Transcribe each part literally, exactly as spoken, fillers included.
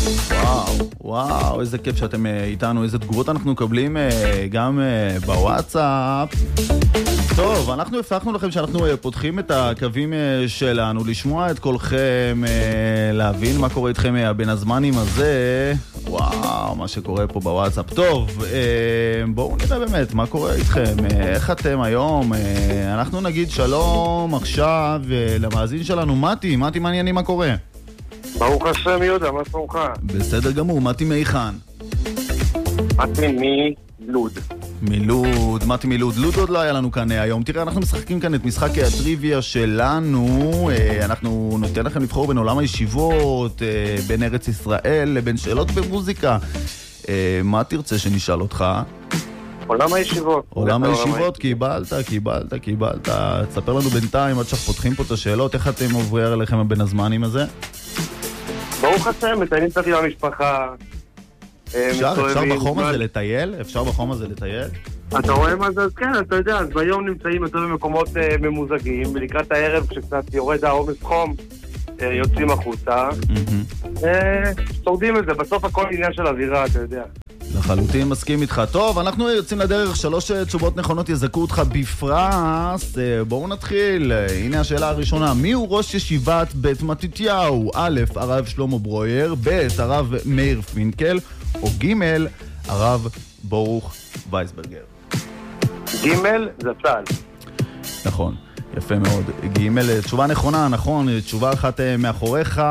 וואו, וואו, איזה כיף שאתם איתנו, איזה תגובות אנחנו מקבלים גם בוואטסאפ. טוב, אנחנו הבטחנו לכם שאנחנו פותחים את הקווים שלנו, לשמוע את קולכם, להבין מה קורה איתכם בין הזמנים הזה. וואו, מה שקורה פה בוואטסאפ. טוב, בואו נראה באמת מה קורה איתכם, איך אתם היום. אנחנו נגיד שלום עכשיו למאזין שלנו, מתי, מתי מעניינים מה קורה? ברוך השם יהודה, מה שלומך? בסדר גמור, מתי מאיכן? מתי מלוד. מלוד, מתי מלוד. לוד עוד לא היה לנו כאן היום. תראה, אנחנו משחקים כאן את משחק הטריוויה שלנו. אנחנו נותן לכם לבחור בין עולם הישיבות, בין ארץ ישראל לבין שאלות במוזיקה. מה תרצה שנשאל אותך? עולם הישיבות. עולם הישיבות, קיבלת, קיבלת, קיבלת. תספר לנו בינתיים, עד שאנחנו פותחים פה את השאלות, איך אתם עוברים עליכם בין הזמנים הזה? ברוך השם, מטיילים קצת עם המשפחה. אפשר, אפשר בחום הזה לטייל? אפשר בחום הזה לטייל? אתה רואה מה זה? אז כן, אתה יודע, אז ביום נמצאים יותר במקומות ממוזגים, ולקראת הערב, כשקצת יורד העומס חום, יוצאים החוצה. שורדים את זה, בסוף הכל עניין של אווירה, אתה יודע. לחלוטין מסכים איתך. טוב, אנחנו יוצאים לדרך, שלוש תשובות נכונות יזכו אותך בפרס. בואו נתחיל. הנה השאלה הראשונה. מי הוא ראש ישיבת בית מתתיהו? א', הרב שלמה ברויר, ב', הרב מאיר פינקל, או ג', הרב ברוך וייסברגר. ג' זצ"ל. נכון, יפה מאוד. ג' תשובה נכונה, נכון, תשובה אחת מאחוריך.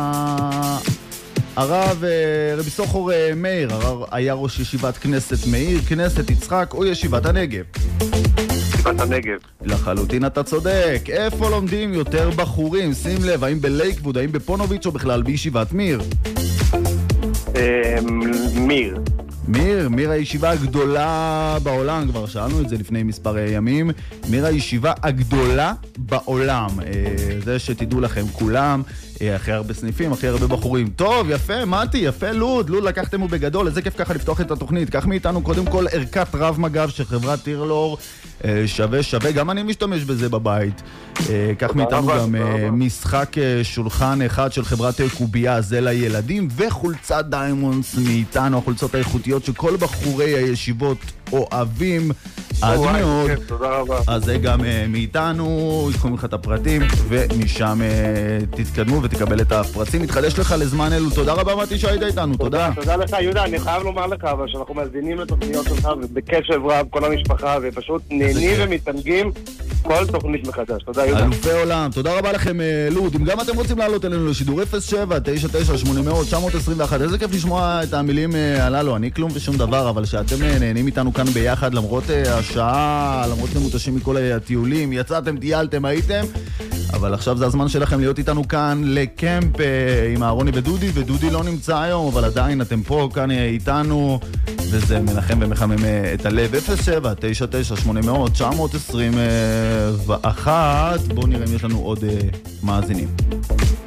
הרב רבי סוחור מאיר, הרב היה ראש ישיבת כנסת מאיר, כנסת יצחק או ישיבת הנגב? ישיבת הנגב. לחלוטין אתה צודק. איפה לומדים יותר בחורים? שים לב, האם בלייקווד, האם בפונוביץ' או בכלל בישיבת מיר? מיר. מיר, מיר הישיבה הגדולה בעולם, כבר שאלנו את זה לפני מספר ימים. מיר הישיבה הגדולה בעולם. זה שתדעו לכם כולם. הכי הרבה סניפים, הכי הרבה בחורים. טוב, יפה, מתי, יפה, לוד. לוד לקחתם ובגדול. איזה כיף ככה לפתוח את התוכנית. קח מאיתנו קודם כל ערכת רב מגב של חברת טירלור. שווה, שווה. גם אני משתמש בזה בבית. קח מאיתנו גם משחק שולחן אחד של חברת קוביה, זה לילדים, וחולצת דיימונדס מאיתנו, החולצות האיכותיות שכל בחורי הישיבות אוהבים. אז מאוד. תודה רבה. אז זה גם מאיתנו, יקחו לך את הפרטים, ומשם תתקדמו ותקבל את הפרצים. מתחדש לך לזמן אלו. תודה רבה מתי שהיית איתנו, תודה. תודה לך יהודה, אני חייב לומר לך, אבל שאנחנו מאזינים לתוכניות שלך, ובקשב רב כל המשפחה, ופשוט נהנים ומתענגים כל תוכנית מחדש. תודה יהודה. אלופי עולם, תודה רבה לכם לוד. אם גם אתם רוצים לעלות אלינו לשידור אפס שבע תשע תשע שמונה מאות תשע מאות עשרים ואחת, איזה כיף לשמוע את המילים הללו, אני כלום ושום דבר, אבל שאתם נהנים איתנו כאן ביחד, למרות השעה, למרות אתם מותשים מכל הטיולים, יצאתם, טיילתם, הייתם, אבל עכשיו זה הזמן שלכם להיות איתנו כאן לקמפ עם אהרוני ודודי, ודודי לא נמצא היום, אבל עדיין אתם פה כאן איתנו, וזה מנחם ומחמם את הלב. אפס שבע תשע תשע שמונה מאות תשע מאות עשרים ואחת. בואו נראה אם יש לנו עוד מאזינים.